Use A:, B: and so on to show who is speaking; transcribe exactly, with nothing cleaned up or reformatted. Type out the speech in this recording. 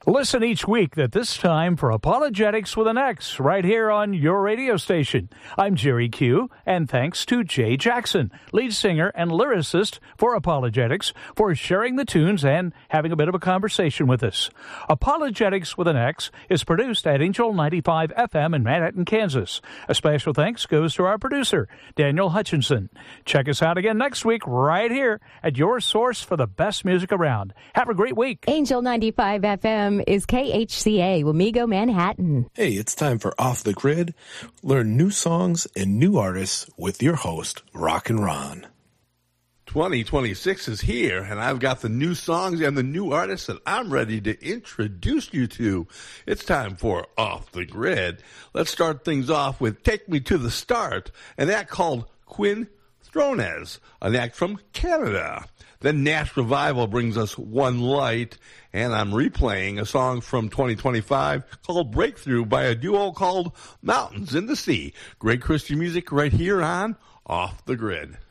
A: Listen each week at this time for Apologetics with an X right here on your radio station. I'm Jerry Q, and thanks to Jay Jackson, lead singer and lyricist for Apologetics, for sharing the tunes and having a bit of a conversation with us. Apologetics with an X is produced at Angel ninety-five F M in Manhattan, Kansas. A special thanks goes to our producer, Daniel Hutchinson. Check us out again next week right here at your source for the best music around. Have a great week.
B: Angel ninety-five F M is K H C A, Wamego, Manhattan.
C: Hey, it's time for Off the Grid. Learn new songs and new artists with your host, Rock and Ron.
D: twenty twenty-six is here, and I've got the new songs and the new artists that I'm ready to introduce you to. It's time for Off the Grid. Let's start things off with Take Me to the Start, and that called Quinn Thrones, an act from Canada. Then Nash Revival brings us One Light, and I'm replaying a song from twenty twenty-five called Breakthrough by a duo called Mountains in the Sea. Great Christian music right here on Off the Grid.